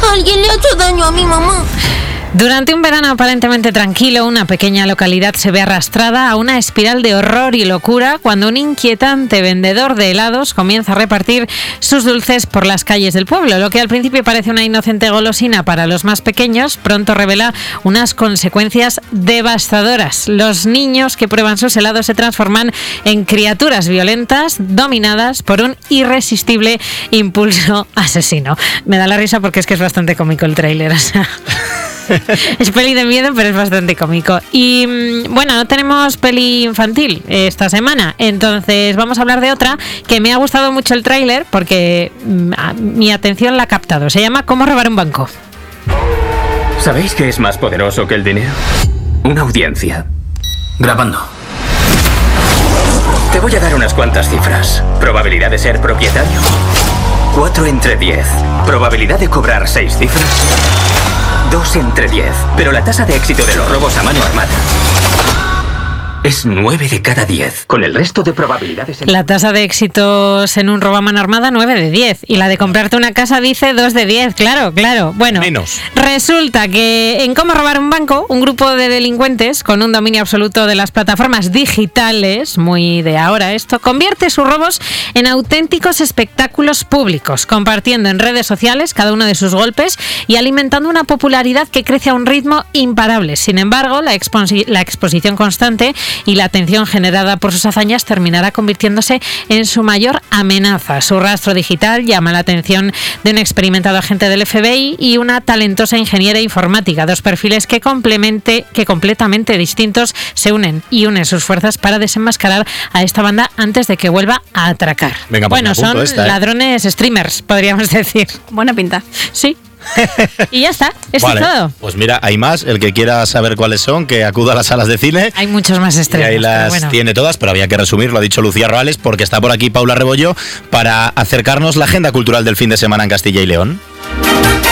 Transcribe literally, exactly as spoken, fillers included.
Alguien le ha hecho daño a mi mamá. Durante un verano aparentemente tranquilo, una pequeña localidad se ve arrastrada a una espiral de horror y locura cuando un inquietante vendedor de helados comienza a repartir sus dulces por las calles del pueblo. Lo que al principio parece una inocente golosina para los más pequeños, pronto revela unas consecuencias devastadoras. Los niños que prueban sus helados se transforman en criaturas violentas dominadas por un irresistible impulso asesino. Me da la risa porque es que es bastante cómico el tráiler, o sea... Es peli de miedo, pero es bastante cómico. Y bueno, no tenemos peli infantil esta semana, entonces vamos a hablar de otra que me ha gustado mucho el tráiler porque mi atención la ha captado. Se llama ¿Cómo robar un banco? ¿Sabéis qué es más poderoso que el dinero? Una audiencia. Grabando. Te voy a dar unas cuantas cifras. Probabilidad de ser propietario: cuatro entre diez. Probabilidad de cobrar seis cifras: dos entre diez. Pero la tasa de éxito de los robos a mano armada es nueve de cada diez. Con el resto de probabilidades... En... La tasa de éxitos en un robo a mano armada, nueve de diez. Y la de comprarte una casa dice dos de diez. Claro, claro. Bueno, menos. Resulta que en Cómo robar un banco, un grupo de delincuentes con un dominio absoluto de las plataformas digitales, muy de ahora esto, convierte sus robos en auténticos espectáculos públicos, compartiendo en redes sociales cada uno de sus golpes y alimentando una popularidad que crece a un ritmo imparable. Sin embargo, la, exposi- la exposición constante y la atención generada por sus hazañas terminará convirtiéndose en su mayor amenaza. Su rastro digital llama la atención de un experimentado agente del F B I y una talentosa ingeniera informática, dos perfiles que, complemente, que completamente distintos se unen y unen sus fuerzas para desenmascarar a esta banda antes de que vuelva a atracar. Venga, pues bueno, son esta, ¿eh? ladrones streamers, podríamos decir. Buena pinta. Sí. Y ya está, esto vale, es todo. Pues mira, hay más. El que quiera saber cuáles son, que acuda a las salas de cine. Hay muchos más estrenos. Y ahí las bueno. tiene todas, pero había que resumir, lo ha dicho Lucía Roales, porque está por aquí Paula Rebollo para acercarnos la agenda cultural del fin de semana en Castilla y León.